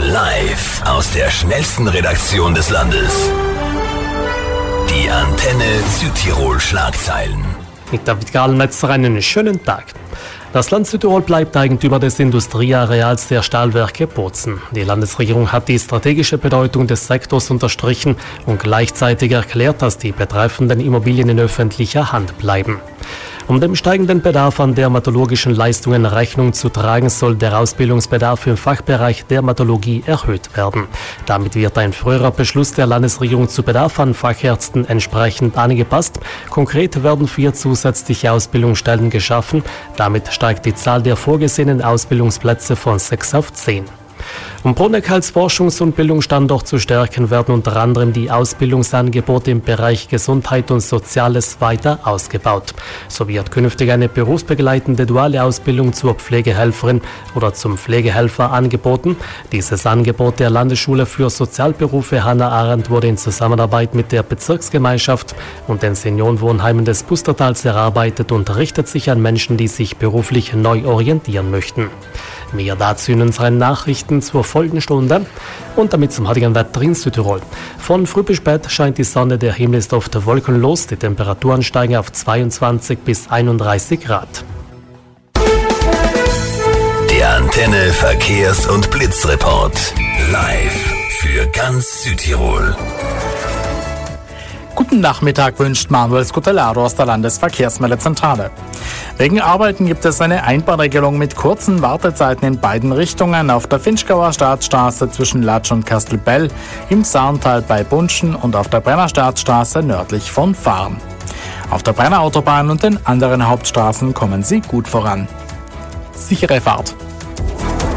Live aus der schnellsten Redaktion des Landes. Die Antenne Südtirol Schlagzeilen. Mit David Gahlmetzer einen schönen Tag. Das Land Südtirol bleibt Eigentümer des Industrieareals der Stahlwerke Bozen. Die Landesregierung hat die strategische Bedeutung des Sektors unterstrichen und gleichzeitig erklärt, dass die betreffenden Immobilien in öffentlicher Hand bleiben. Um dem steigenden Bedarf an dermatologischen Leistungen Rechnung zu tragen, soll der Ausbildungsbedarf im Fachbereich Dermatologie erhöht werden. Damit wird ein früherer Beschluss der Landesregierung zu Bedarf an Fachärzten entsprechend angepasst. Konkret werden 4 zusätzliche Ausbildungsstellen geschaffen. Damit steigt die Zahl der vorgesehenen Ausbildungsplätze von 6 auf 10. Um Bruneck als Forschungs- und Bildungsstandort zu stärken, werden unter anderem die Ausbildungsangebote im Bereich Gesundheit und Soziales weiter ausgebaut. So wird künftig eine berufsbegleitende duale Ausbildung zur Pflegehelferin oder zum Pflegehelfer angeboten. Dieses Angebot der Landesschule für Sozialberufe Hannah Arendt wurde in Zusammenarbeit mit der Bezirksgemeinschaft und den Seniorenwohnheimen des Pustertals erarbeitet und richtet sich an Menschen, die sich beruflich neu orientieren möchten. Mehr dazu in unseren Nachrichten zur folgenden Stunde und damit zum heutigen Wetter in Südtirol. Von früh bis spät scheint die Sonne, der Himmel ist oft wolkenlos, die Temperaturen steigen auf 22 bis 31 Grad. Der Antenne Verkehrs- und Blitzreport. Live für ganz Südtirol. Guten Nachmittag wünscht Manuel Scutellaro aus der Landesverkehrsmeldezentrale. Wegen Arbeiten gibt es eine Einbahnregelung mit kurzen Wartezeiten in beiden Richtungen auf der Finchgauer Staatsstraße zwischen Latsch und Kastelbell, im Saarntal bei Bunschen und auf der Brenner Staatsstraße nördlich von Fahren. Auf der Brenner Autobahn und den anderen Hauptstraßen kommen Sie gut voran. Sichere Fahrt!